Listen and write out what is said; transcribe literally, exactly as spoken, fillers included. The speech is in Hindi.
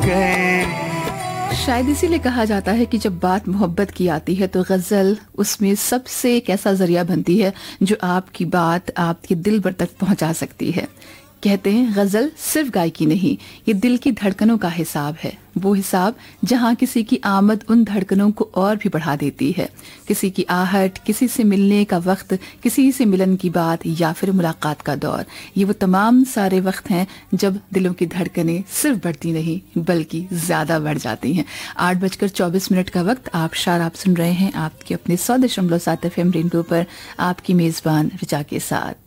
गए। शायद इसीलिए कहा जाता है कि जब बात मोहब्बत की आती है तो गजल उसमें सबसे एक ऐसा जरिया बनती है जो आपकी बात आपके दिल भर तक पहुंचा सकती है। कहते हैं गजल सिर्फ गायकी नहीं, ये दिल की धड़कनों का हिसाब है, वो हिसाब जहां किसी की आमद उन धड़कनों को और भी बढ़ा देती है। किसी की आहट, किसी से मिलने का वक्त, किसी से मिलन की बात या फिर मुलाकात का दौर, ये वो तमाम सारे वक्त हैं जब दिलों की धड़कनें सिर्फ बढ़ती नहीं बल्कि ज्यादा बढ़ जाती हैं। आठ बजकर चौबीस मिनट का वक्त, आप शार आप सुन रहे हैं आपके अपने सौ दशमलव सात एफ एम रेनबो पर, आपकी मेजबान रिचा के साथ।